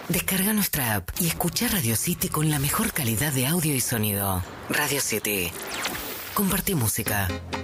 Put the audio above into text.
Descarga nuestra app y escucha Radio City con la mejor calidad de audio y sonido. Radio City. Compartí música.